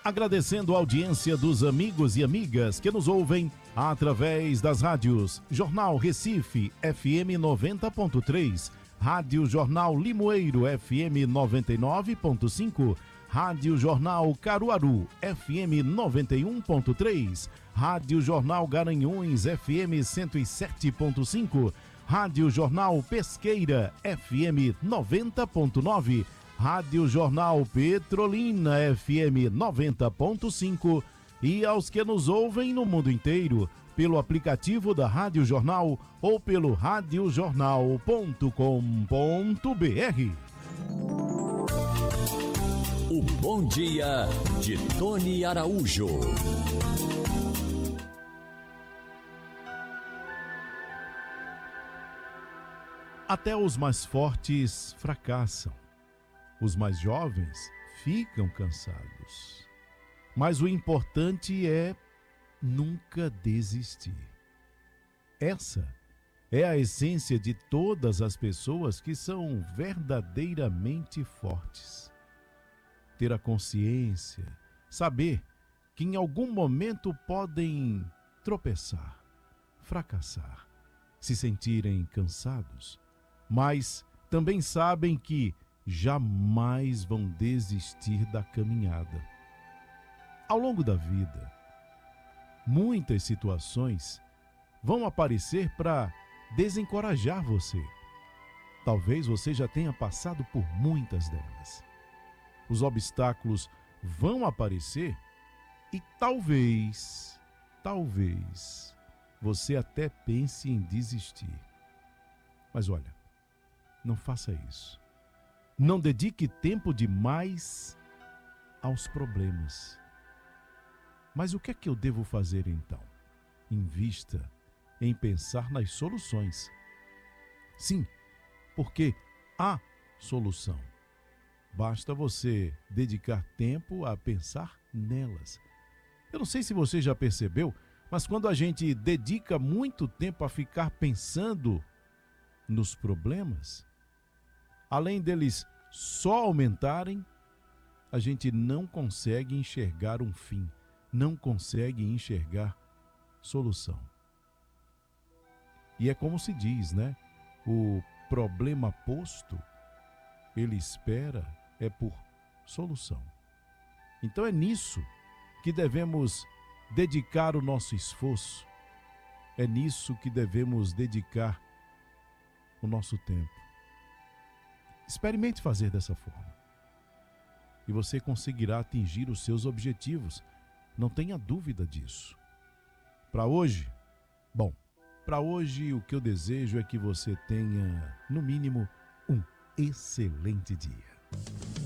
Agradecendo a audiência dos amigos e amigas que nos ouvem através das rádios Jornal Recife, FM 90.3, Rádio Jornal Limoeiro, FM 99.5, Rádio Jornal Caruaru, FM 91.3, Rádio Jornal Garanhuns, FM 107.5, Rádio Jornal Pesqueira, FM 90.9, Rádio Jornal Petrolina, FM 90.5 e aos que nos ouvem no mundo inteiro, pelo aplicativo da Rádio Jornal ou pelo radiojornal.com.br. O Bom Dia de Tony Araújo. Até os mais fortes fracassam. Os mais jovens ficam cansados. Mas o importante é nunca desistir. Essa é a essência de todas as pessoas que são verdadeiramente fortes. Ter a consciência, saber que em algum momento podem tropeçar, fracassar, se sentirem cansados, mas também sabem que jamais vão desistir da caminhada. Ao longo da vida, muitas situações vão aparecer para desencorajar você. Talvez você já tenha passado por muitas delas. Os obstáculos vão aparecer e talvez você até pense em desistir. Mas olha, não faça isso. Não dedique tempo demais aos problemas. Mas o que é que eu devo fazer então? Invista em pensar nas soluções. Sim, porque há solução. Basta você dedicar tempo a pensar nelas. Eu não sei se você já percebeu, mas quando a gente dedica muito tempo a ficar pensando nos problemas, além deles só aumentarem, a gente não consegue enxergar um fim, não consegue enxergar solução. E é como se diz, né? O problema posto, ele espera por solução. Então é nisso que devemos dedicar o nosso esforço, é nisso que devemos dedicar o nosso tempo. Experimente fazer dessa forma e você conseguirá atingir os seus objetivos, não tenha dúvida disso. Para hoje, o que eu desejo é que você tenha, no mínimo, um excelente dia.